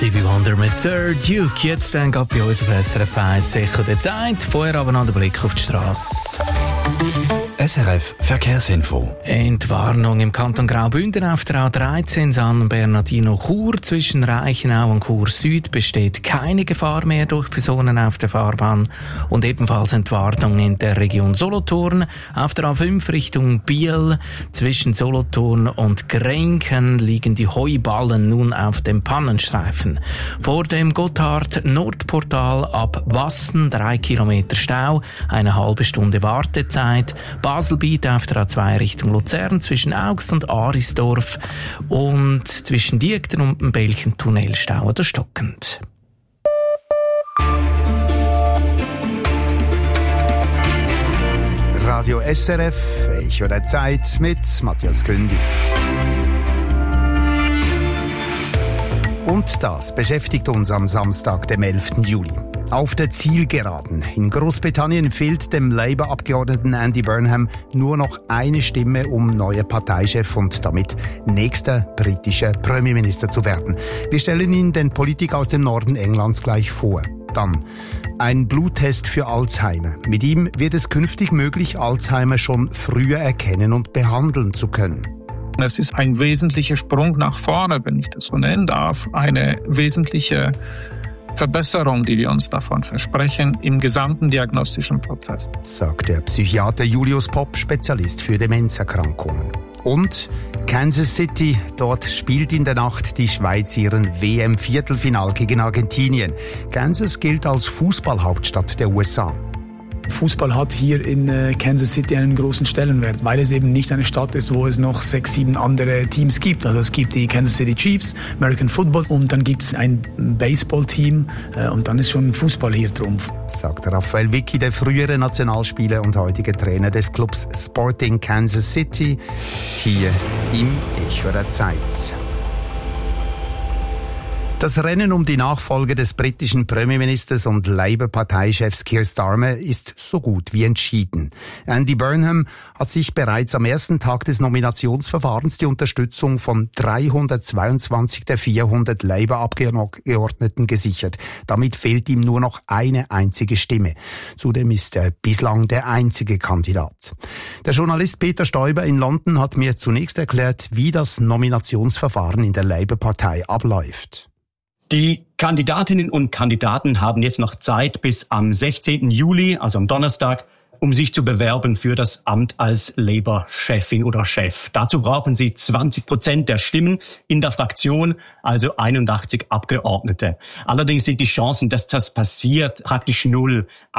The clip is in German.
Stevie Wonder mit Sir Duke. Jetzt dann geht bei uns auf SRF 1 sicher der Zeit. Vorher aber noch der Blick auf die Strasse. SRF Verkehrsinfo. Entwarnung im Kanton Graubünden auf der A13 San Bernardino-Chur. Zwischen Reichenau und Chur Süd besteht keine Gefahr mehr durch Personen auf der Fahrbahn. Und ebenfalls Entwarnung in der Region Solothurn. Auf der A5 Richtung Biel. Zwischen Solothurn und Grenken liegen die Heuballen nun auf dem Pannenstreifen. Vor dem Gotthard-Nordportal ab Wassen 3 Kilometer Stau, eine halbe Stunde Wartezeit. Baselbiet auf der A2 Richtung Luzern zwischen Augst und Arisdorf und zwischen Diekten und dem Belchentunnel Stau oder stockend. Radio SRF, Echo der Zeit mit Matthias Kündig. Und das beschäftigt uns am Samstag, dem 11. Juli. Auf der Zielgeraden. In Großbritannien fehlt dem Labour-Abgeordneten Andy Burnham nur noch eine Stimme, um neuer Parteichef und damit nächster britischer Premierminister zu werden. Wir stellen Ihnen den Politiker aus dem Norden Englands gleich vor. Dann ein Bluttest für Alzheimer. Mit ihm wird es künftig möglich, Alzheimer schon früher erkennen und behandeln zu können. Es ist ein wesentlicher Sprung nach vorne, wenn ich das so nennen darf. Eine wesentliche Verbesserung, die wir uns davon versprechen, im gesamten diagnostischen Prozess. Sagt der Psychiater Julius Popp, Spezialist für Demenzerkrankungen. Und Kansas City, dort spielt in der Nacht die Schweiz ihren WM-Viertelfinal gegen Argentinien. Kansas gilt als Fußballhauptstadt der USA. Fußball hat hier in Kansas City einen großen Stellenwert, weil es eben nicht eine Stadt ist, wo es noch 6, 7 andere Teams gibt. Also es gibt die Kansas City Chiefs, American Football und dann gibt es ein Baseball-Team und dann ist schon Fußball hier Trumpf. Sagt Raphael Vicky, der frühere Nationalspieler und heutige Trainer des Clubs Sporting Kansas City, hier im Echo der Zeit. Das Rennen um die Nachfolge des britischen Premierministers und Labour-Parteichefs Keir Starmer ist so gut wie entschieden. Andy Burnham hat sich bereits am ersten Tag des Nominationsverfahrens die Unterstützung von 322 der 400 Labour-Abgeordneten gesichert. Damit fehlt ihm nur noch eine einzige Stimme. Zudem ist er bislang der einzige Kandidat. Der Journalist Peter Stoiber in London hat mir zunächst erklärt, wie das Nominationsverfahren in der Labour-Partei abläuft. Die Kandidatinnen und Kandidaten haben jetzt noch Zeit bis am 16. Juli, also am Donnerstag, um sich zu bewerben für das Amt als Labour-Chefin oder Chef. Dazu brauchen sie 20% der Stimmen in der Fraktion, also 81 Abgeordnete. Allerdings sind die Chancen, dass das passiert, praktisch null.